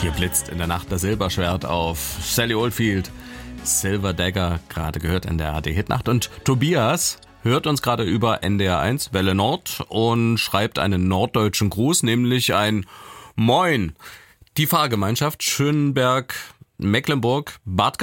Hier blitzt in der Nacht das Silberschwert auf. Sally Oldfield, Silver Dagger, gerade gehört in der AD-Hitnacht. Und Tobias hört uns gerade über NDR 1, Welle Nord, und schreibt einen norddeutschen Gruß, nämlich ein Moin. Die Fahrgemeinschaft Schönberg, Mecklenburg, Bad